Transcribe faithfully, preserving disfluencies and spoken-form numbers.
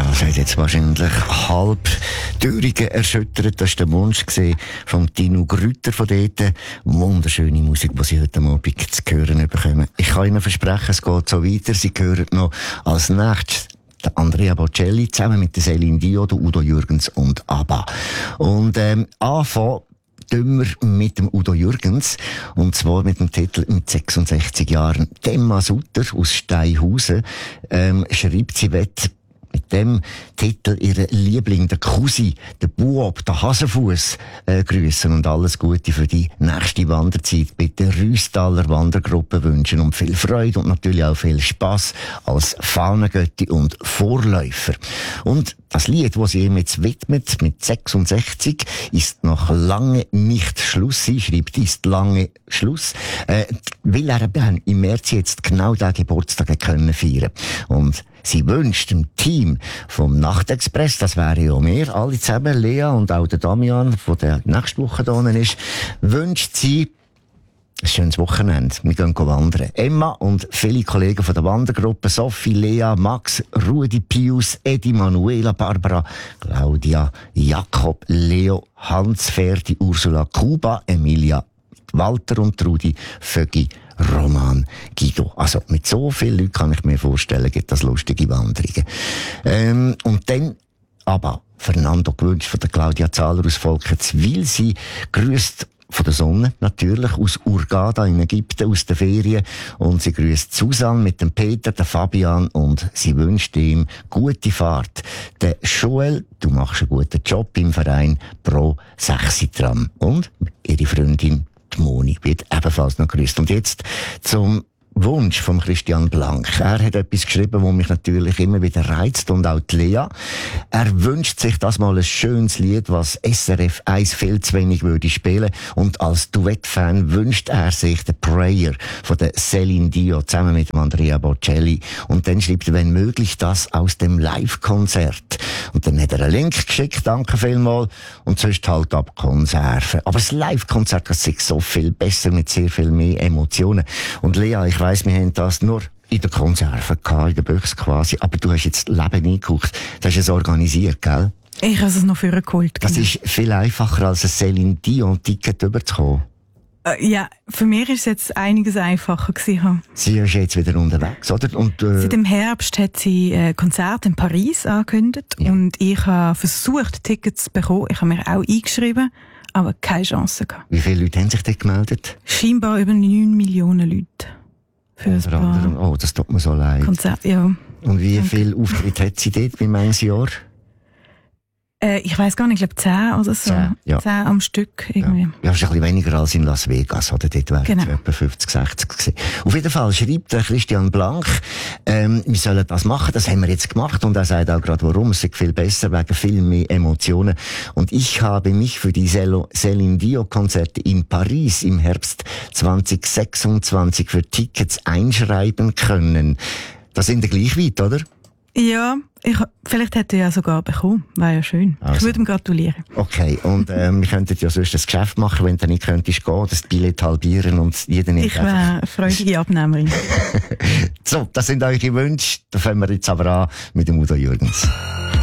Das hat jetzt wahrscheinlich halb Thüringen erschüttert. Das war der Wunsch von Tino Grütter von dort. Wunderschöne Musik, die Sie heute Abend zu hören bekommen. Ich kann Ihnen versprechen, es geht so weiter. Sie hören noch als nächstes der Andrea Bocelli zusammen mit der Céline Dion, der Udo Jürgens und ABBA. Und ähm, anfangen tun wir mit dem Udo Jürgens, und zwar mit dem Titel mit sechsundsechzig Jahren. Emma Sutter aus Steinhausen ähm, schreibt, sie wett mit dem Titel ihren Liebling, der Cousin, der Buob, der Hasenfuss, äh, grüßen und alles Gute für die nächste Wanderzeit mit der Rüstaler Wandergruppe wünschen und viel Freude und natürlich auch viel Spass als Fahnengötti und Vorläufer. Und das Lied, das sie ihm jetzt widmet, mit sechsundsechzig, ist noch lange nicht Schluss. Sie schreibt, ist lange Schluss, äh, weil er im März jetzt genau den Geburtstag können feiern. Und sie wünscht dem Team vom Nachtexpress, das wäre ja mehr, alle zusammen, Lea und auch der Damian, der nächste Woche da ist, wünscht sie ein schönes Wochenende. Wir gehen wandern. Emma und viele Kollegen von der Wandergruppe, Sophie, Lea, Max, Rudi, Pius, Edi, Manuela, Barbara, Claudia, Jakob, Leo, Hans, Ferdi, Ursula, Kuba, Emilia, Walter und Rudi, Vögi, Roman, Guido. Also mit so vielen Leuten kann ich mir vorstellen, gibt das lustige Wanderungen. Ähm, und dann aber Fernando gewünscht von der Claudia Zahler aus Volkenswil. Sie grüßt von der Sonne, natürlich, aus Hurghada in Ägypten, aus den Ferien. Und sie grüßt Susanne mit dem Peter, der Fabian, und sie wünscht ihm gute Fahrt. Der Joel, du machst einen guten Job im Verein Pro sechs Tram. Und ihre Freundin, die Moni, wird ebenfalls noch grüßt. Und jetzt zum Wunsch von Christian Blank. Er hat etwas geschrieben, das mich natürlich immer wieder reizt, und auch die Lea. Er wünscht sich das mal ein schönes Lied, was S R F eins viel zu wenig würde spielen. Und als Duettfan wünscht er sich den Prayer von der Céline Dion zusammen mit dem Andrea Bocelli. Und dann schreibt er, wenn möglich, das aus dem Live-Konzert. Und dann hat er einen Link geschickt, danke vielmals. Und sonst halt ab Konserven. Aber das Live-Konzert ist so viel besser, mit sehr viel mehr Emotionen. Und Lea, ich weiss, wir haben das nur in der Konserve gehabt, in der Büchse quasi. Aber du hast jetzt Leben eingeguckt. Das ist es organisiert, gell? Ich habe es noch für geholt. Das genau. ist viel einfacher, als ein Céline Dion-Ticket überzukommen. Äh, ja, für mich ist es jetzt einiges einfacher gewesen. Sie ist jetzt wieder unterwegs, oder? Und, äh, Seit dem Herbst hat sie ein Konzert in Paris angekündigt. Ja. Und ich habe versucht, Tickets zu bekommen. Ich habe mir auch eingeschrieben, aber keine Chance gehabt. Wie viele Leute haben sich dort gemeldet? Scheinbar über neun Millionen Leute. Für ein paar anderem, oh, das tut mir so leid. Konzert, ja. Und wie viel Auftritt hat sie dort beim eins Jahr? Äh, ich weiss gar nicht, ich glaube zehn oder so. Zehn, ja. Zehn am Stück irgendwie. Ja, ja, ist ein bisschen weniger als in Las Vegas, oder? Dort wären genau. es etwa fünfzig, sechzig gewesen. Auf jeden Fall schreibt der Christian Blank, ähm, wir sollen das machen, das haben wir jetzt gemacht, und er sagt auch gerade, warum, es ist viel besser, wegen viel mehr Emotionen. Und ich habe mich für die Céline Dion Konzerte in Paris im Herbst zwanzig sechsundzwanzig für Tickets einschreiben können. Das sind wir gleich weit, oder? Ja, ich, vielleicht hätte er ja sogar bekommen. Wäre ja schön. Also. Ich würde ihm gratulieren. Okay, und ähm, wir könnten ja sonst ein Geschäft machen, wenn du nicht könntest gehen, das Billett halbieren und jeden nicht. Ich wäre eine freudige Abnehmerin. So, das sind eure Wünsche. Da fangen wir jetzt aber an mit dem Udo Jürgens.